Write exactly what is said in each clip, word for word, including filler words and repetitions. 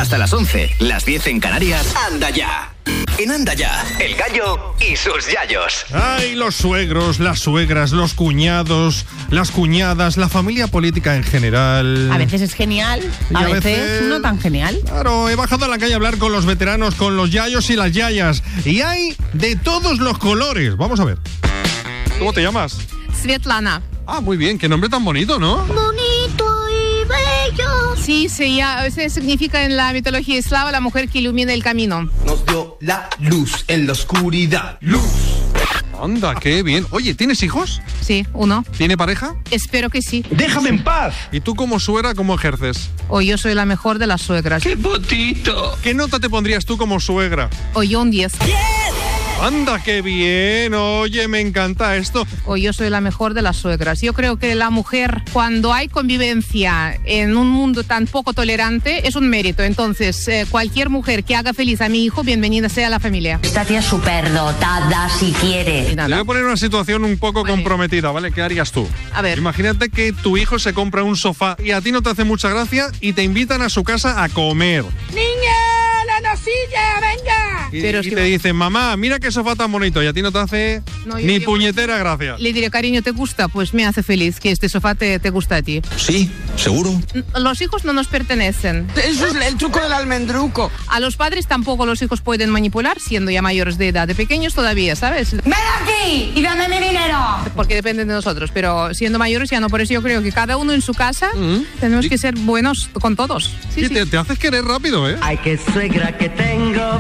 Hasta las once, las diez en Canarias. Anda ya. En Anda Ya, el gallo y sus yayos. Ay, los suegros, las suegras, los cuñados, las cuñadas, la familia política en general. A veces es genial, a, a veces, veces no tan genial. Claro, he bajado a la calle a hablar con los veteranos, con los yayos y las yayas. Y hay de todos los colores. Vamos a ver. ¿Cómo te llamas? Svetlana. Ah, muy bien, qué nombre tan bonito, ¿no? Bonito y bello. Sí, sí, ya, a veces significa en la mitología eslava la mujer que ilumina el camino. Nos dio la luz en la oscuridad. ¡Luz! Anda, qué bien. Oye, ¿tienes hijos? Sí, uno. ¿Tiene pareja? Espero que sí. ¡Déjame en paz! ¿Y tú como suegra cómo ejerces? Hoy yo soy la mejor de las suegras. ¡Qué potito! ¿Qué nota te pondrías tú como suegra? Hoy yo un diez. ¡Anda, qué bien! Oye, me encanta esto. Hoy yo soy la mejor de las suegras. Yo creo que la mujer, cuando hay convivencia en un mundo tan poco tolerante, es un mérito. Entonces, eh, cualquier mujer que haga feliz a mi hijo, bienvenida sea a la familia. Esta tía es superdotada si quiere. Te voy a poner una situación un poco vale. comprometida, ¿vale? ¿Qué harías tú? A ver. Imagínate que tu hijo se compra un sofá y a ti no te hace mucha gracia y te invitan a su casa a comer. ¡Niña, la nocilla, venga! Y, Pero y si te dicen, mamá, mira qué sofá tan bonito, y a ti no te hace no, ni yo, puñetera gracia. Le diré, cariño, ¿te gusta? Pues me hace feliz que este sofá te, te gusta a ti. Sí, seguro. Los hijos no nos pertenecen. Eso es el truco del almendruco. A los padres tampoco los hijos pueden manipular, siendo ya mayores de edad. De pequeños todavía, ¿sabes? ¡Ven aquí y dame mi dinero! Porque dependen de nosotros, pero siendo mayores ya no. Por eso yo creo que cada uno en su casa uh-huh. tenemos que ser buenos con todos. Sí, sí. Te, te haces querer rápido, ¿eh? Ay, qué suegra que tengo.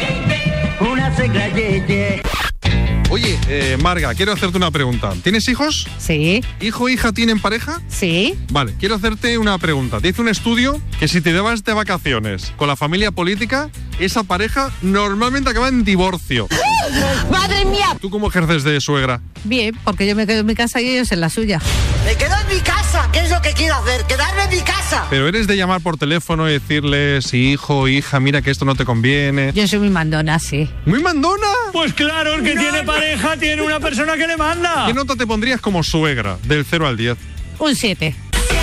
Una suegra yeye. Oye, eh, Marga, quiero hacerte una pregunta. ¿Tienes hijos? Sí. ¿Hijo o hija tienen pareja? Sí. Vale, quiero hacerte una pregunta. Dice un estudio que si te vas de vacaciones con la familia política, esa pareja normalmente acaba en divorcio. ¡Madre mía! ¿Tú cómo ejerces de suegra? Bien, porque yo me quedo en mi casa y ellos en la suya. ¡Me quedo en mi casa! ¿Qué es lo que quiero hacer? ¡Quedarme en mi casa! Pero eres de llamar por teléfono y decirles, hijo o hija, mira que esto no te conviene. Yo soy muy mandona, sí. ¿Muy mandona? Pues claro, el que no, tiene pareja tiene una persona que le manda. ¿Qué nota te pondrías como suegra, del cero al diez? Un siete.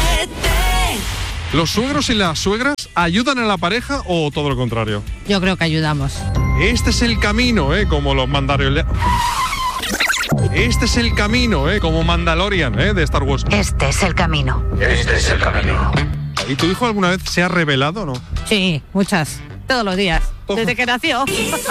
¿Los suegros y las suegras ayudan a la pareja o todo lo contrario? Yo creo que ayudamos. Este es el camino, ¿eh? Como los Mandalorian. Este es el camino, ¿eh? Como Mandalorian, ¿eh? De Star Wars. Este es el camino. Este es el camino. ¿Y tu hijo alguna vez se ha revelado o no? Sí, muchas. Todos los días. Ojo. Desde que nació.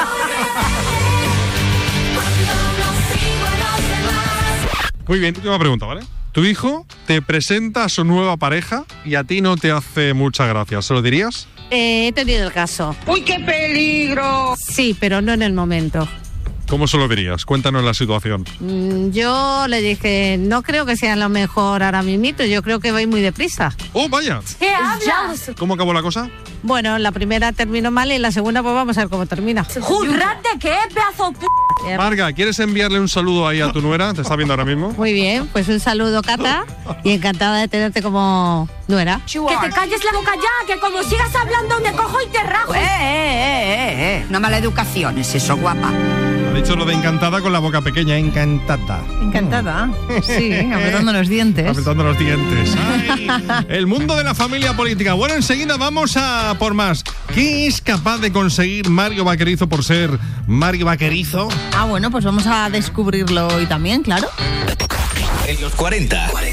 Muy bien, última pregunta, ¿vale? Tu hijo te presenta a su nueva pareja y a ti no te hace mucha gracia. ¿Se lo dirías? Eh, he tenido el caso. ¡Uy, qué peligro! Sí, pero no en el momento. ¿Cómo se lo dirías? Cuéntanos la situación. Mm, yo le dije, no creo que sea lo mejor ahora mismito, yo creo que voy muy deprisa. ¡Oh, vaya! ¿Qué hablas? ¿Cómo acabó la cosa? Bueno, la primera terminó mal y la segunda pues vamos a ver cómo termina. ¡Jurrate que es pedazo p***! Marga, ¿quieres enviarle un saludo ahí a tu nuera? ¿Te está viendo ahora mismo? Muy bien, pues un saludo, Cata, y encantada de tenerte como nuera. Que te calles la boca ya, que como sigas hablando me cojo y te rajo. Eh, eh, eh, eh, eh. No mala educación es eso, guapa. Ha dicho lo de encantada con la boca pequeña, encantada. Encantada. Sí, apretando los dientes. Apretando los dientes. Ay, el mundo de la familia política. Bueno, enseguida vamos a por más. ¿Qué es capaz de conseguir Mario Vaquerizo por ser Mario Vaquerizo? Ah, bueno, pues vamos a descubrirlo hoy también, claro. En los cuarenta.